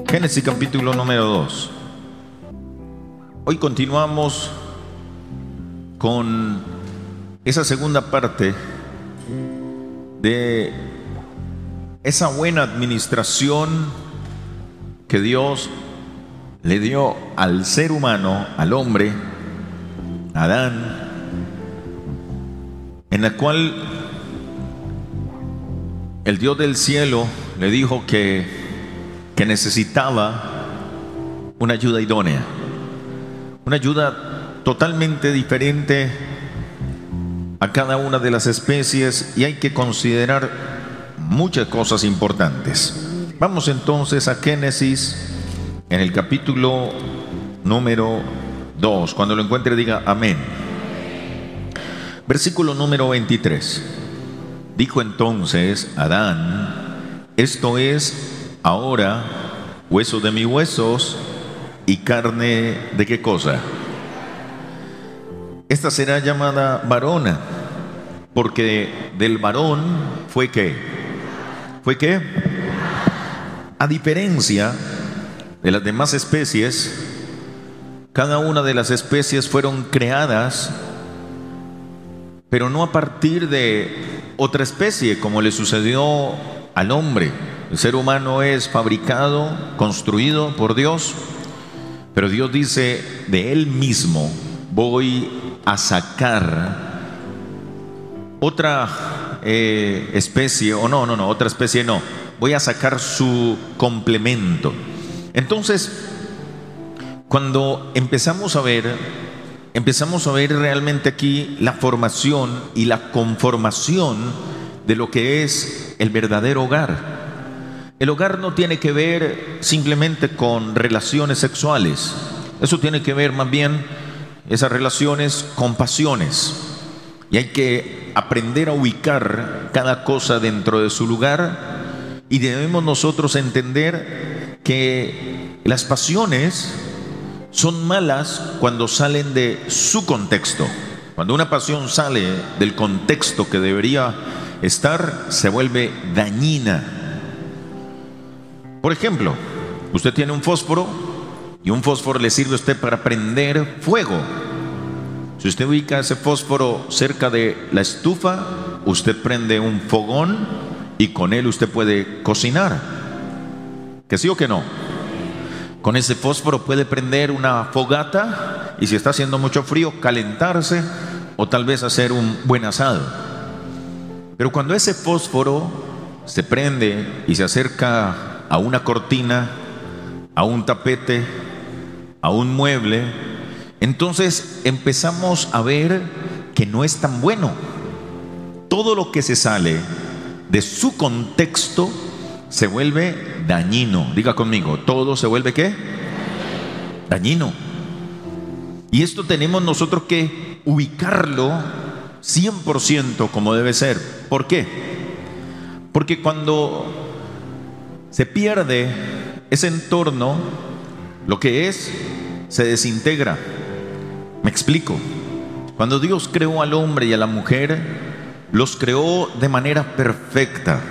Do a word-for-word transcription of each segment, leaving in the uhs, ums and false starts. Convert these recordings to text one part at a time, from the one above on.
Génesis capítulo número dos. Hoy continuamos con esa segunda parte de esa buena administración que Dios le dio al ser humano, al hombre, Adán, en la cual el Dios del cielo le dijo que, que necesitaba una ayuda idónea, una ayuda totalmente diferente a cada una de las especies, y hay que considerar muchas cosas importantes. Vamos entonces a Génesis en el capítulo número dos. Cuando lo encuentre diga amén. Versículo número veintitrés. Dijo entonces Adán: esto es ahora hueso de mis huesos y carne de qué cosa. Esta será llamada varona, porque del varón fue qué, fue qué. A diferencia de las demás especies, cada una de las especies fueron creadas, pero no a partir de otra especie, como le sucedió al hombre. El ser humano es fabricado, construido por Dios, pero Dios dice: de él mismo voy a sacar otra eh, especie, o no, no, no, otra especie no, voy a sacar su complemento. Entonces, cuando empezamos a ver, empezamos a ver realmente aquí la formación y la conformación de lo que es el verdadero hogar. El hogar no tiene que ver simplemente con relaciones sexuales, eso tiene que ver más bien, esas relaciones, con pasiones. Y hay que aprender a ubicar cada cosa dentro de su lugar, y debemos nosotros entender que las pasiones son malas cuando salen de su contexto. Cuando una pasión sale del contexto que debería estar, se vuelve dañina. Por ejemplo, usted tiene un fósforo y un fósforo le sirve a usted para prender fuego. Si usted ubica ese fósforo cerca de la estufa, usted prende un fogón y con él usted puede cocinar. ¿Que sí o que no? Con ese fósforo puede prender una fogata y, si está haciendo mucho frío, calentarse o tal vez hacer un buen asado. Pero cuando ese fósforo se prende y se acerca a una cortina, a un tapete, a un mueble, entonces empezamos a ver que no es tan bueno. Todo lo que se sale de su contexto se vuelve dañino. Diga conmigo, todo se vuelve ¿qué? Dañino. Y esto tenemos nosotros que ubicarlo cien por ciento como debe ser. ¿Por qué? Porque cuando se pierde ese entorno, lo que es se desintegra. Me explico. Cuando Dios creó al hombre y a la mujer, los creó de manera perfecta.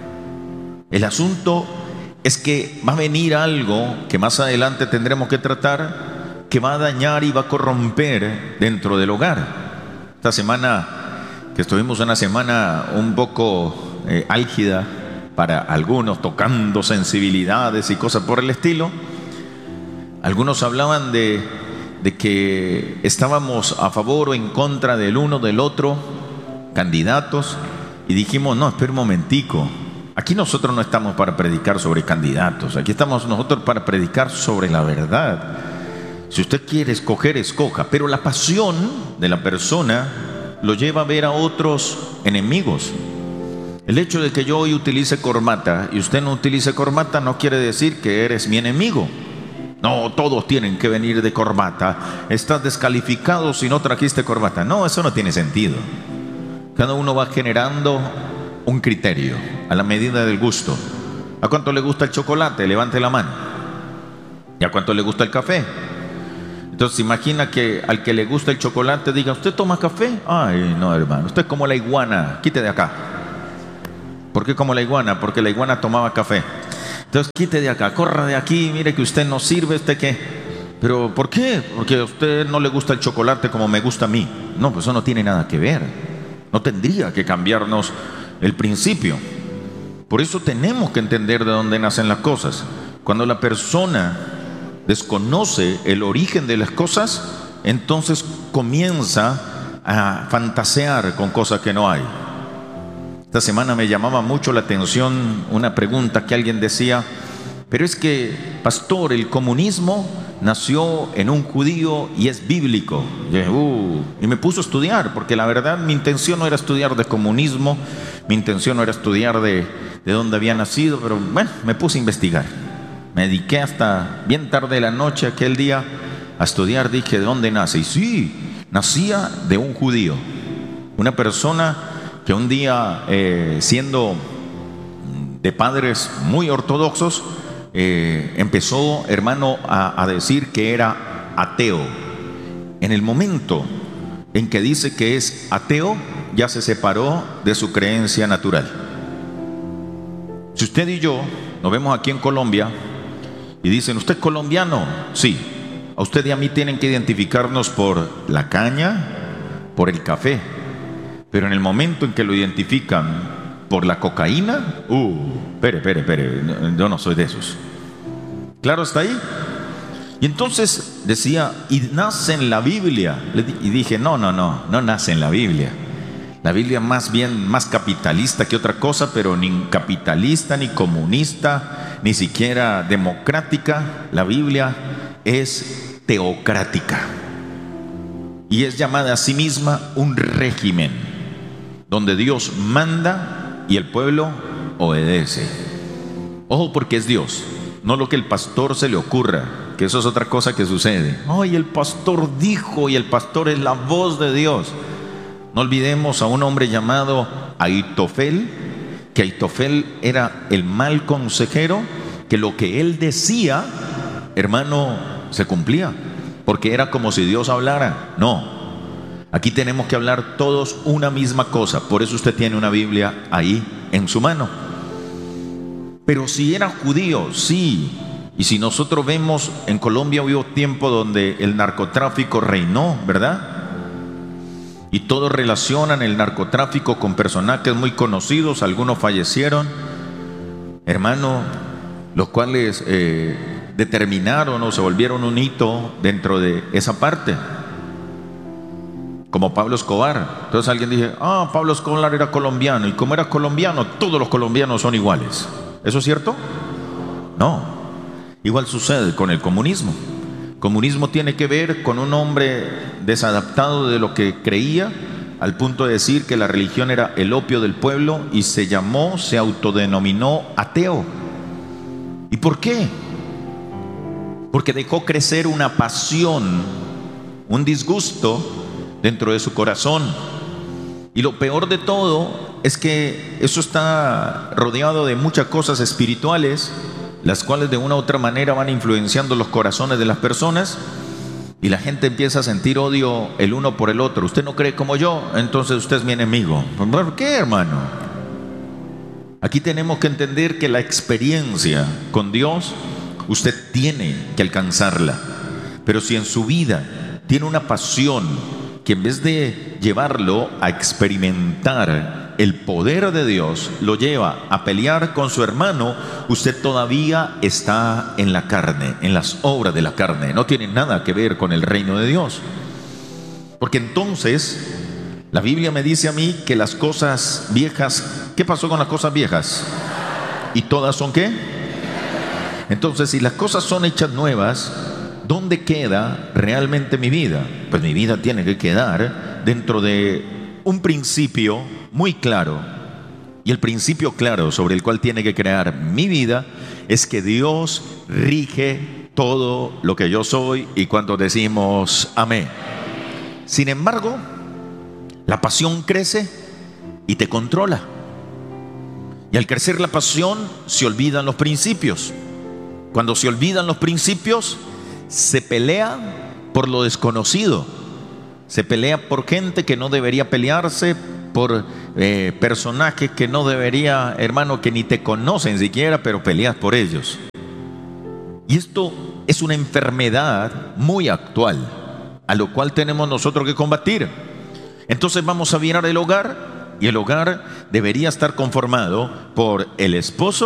El asunto es que va a venir algo que más adelante tendremos que tratar, que va a dañar y va a corromper dentro del hogar. Esta semana, que estuvimos una semana un poco eh, álgida para algunos, tocando sensibilidades y cosas por el estilo, algunos hablaban de, de que estábamos a favor o en contra del uno del otro candidatos, y dijimos: no, espera un momentico. Aquí nosotros no estamos para predicar sobre candidatos, aquí estamos nosotros para predicar sobre la verdad. Si usted quiere escoger, escoja, pero la pasión de la persona lo lleva a ver a otros enemigos. El hecho de que yo hoy utilice corbata y usted no utilice corbata no quiere decir que eres mi enemigo. No, todos tienen que venir de corbata, estás descalificado si no trajiste corbata. No, eso no tiene sentido. Cada uno va generando un criterio a la medida del gusto. ¿A cuánto le gusta el chocolate? Levante la mano. ¿Y a cuánto le gusta el café? Entonces imagina que al que le gusta el chocolate diga: ¿usted toma café? Ay, no, hermano, usted es como la iguana, quite de acá. ¿Por qué como la iguana? Porque la iguana tomaba café. Entonces quite de acá, corra de aquí, mire que usted no sirve, usted qué. Pero ¿por qué? Porque a usted no le gusta el chocolate como me gusta a mí. No, pues eso no tiene nada que ver. No tendría que cambiarnos el principio. Por eso tenemos que entender de dónde nacen las cosas. Cuando la persona desconoce el origen de las cosas, entonces comienza a fantasear con cosas que no hay. Esta semana me llamaba mucho la atención una pregunta que alguien decía: pero es que, pastor, el comunismo nació en un judío y es bíblico. Y, dije, uh, y me puso a estudiar, porque la verdad mi intención no era estudiar de comunismo, mi intención no era estudiar de, de dónde había nacido, pero bueno, me puse a investigar. Me dediqué hasta bien tarde de la noche aquel día a estudiar. Dije, ¿de dónde nace? Y sí, nacía de un judío, una persona que un día, eh, siendo de padres muy ortodoxos, eh, empezó, hermano, a, a decir que era ateo. En el momento en que dice que es ateo, ya se separó de su creencia natural. Si usted y yo nos vemos aquí en Colombia y dicen, ¿usted es colombiano? Sí. A usted y a mí tienen que identificarnos por la caña, por el café. Pero en el momento en que lo identifican por la cocaína, uh, espere, espere, espere, yo no soy de esos. ¿Claro está ahí? Y entonces decía, y nace en la Biblia. Y dije, no, no, no, no nace en la Biblia. La Biblia más bien más capitalista que otra cosa, pero ni capitalista, ni comunista, ni siquiera democrática. La Biblia es teocrática. Y es llamada a sí misma un régimen donde Dios manda y el pueblo obedece. Ojo, porque es Dios, no lo que el pastor se le ocurra, que eso es otra cosa que sucede. Ay, el pastor dijo, y el pastor es la voz de Dios. No olvidemos a un hombre llamado Aitofel, que Aitofel era el mal consejero, que lo que él decía, hermano, se cumplía, porque era como si Dios hablara. No. Aquí tenemos que hablar todos una misma cosa. Por eso usted tiene una Biblia ahí en su mano. Pero si era judío, sí. Y si nosotros vemos, en Colombia hubo tiempo donde el narcotráfico reinó, ¿verdad? Y todos relacionan el narcotráfico con personajes muy conocidos. Algunos fallecieron, hermano, los cuales eh, determinaron o se volvieron un hito dentro de esa parte, como Pablo Escobar. Entonces alguien dice, ah, Pablo Escobar era colombiano, y como era colombiano, todos los colombianos son iguales. ¿Eso es cierto? No. Igual sucede con el comunismo. El comunismo tiene que ver con un hombre desadaptado de lo que creía, al punto de decir que la religión era el opio del pueblo, y se llamó, se autodenominó ateo. ¿Y por qué? Porque dejó crecer una pasión, un disgusto dentro de su corazón. Y lo peor de todo es que eso está rodeado de muchas cosas espirituales, las cuales de una u otra manera van influenciando los corazones de las personas, y la gente empieza a sentir odio el uno por el otro. Usted no cree como yo, entonces usted es mi enemigo. ¿Por qué, hermano? Aquí tenemos que entender que la experiencia con Dios usted tiene que alcanzarla. Pero si en su vida tiene una pasión que en vez de llevarlo a experimentar el poder de Dios, lo lleva a pelear con su hermano, usted todavía está en la carne, en las obras de la carne. No tiene nada que ver con el reino de Dios. Porque entonces la Biblia me dice a mí que las cosas viejas, ¿qué pasó con las cosas viejas? ¿Y todas son qué? Entonces, si las cosas son hechas nuevas, ¿dónde queda realmente mi vida? Pues mi vida tiene que quedar dentro de un principio muy claro. Y el principio claro sobre el cual tiene que crear mi vida es que Dios rige todo lo que yo soy. Y cuando decimos amén. Sin embargo, la pasión crece y te controla. Y al crecer la pasión, se olvidan los principios. Cuando se olvidan los principios, se pelea por lo desconocido. Se pelea por gente que no debería pelearse, por eh, personajes que no debería, hermano, que ni te conocen siquiera, pero peleas por ellos. Y esto es una enfermedad muy actual, a lo cual tenemos nosotros que combatir. Entonces vamos a mirar el hogar, y el hogar debería estar conformado por el esposo